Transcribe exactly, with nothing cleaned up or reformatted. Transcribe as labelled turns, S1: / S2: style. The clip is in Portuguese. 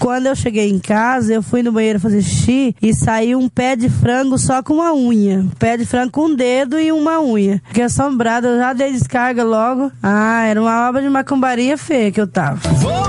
S1: quando eu cheguei em casa, eu fui no banheiro fazer xixi e saiu um pé de frango só com uma unha. Pé de frango com um dedo e uma unha. Fiquei assombrada, eu já dei descarga logo. Ah, era uma obra de macumbaria feia que eu tava.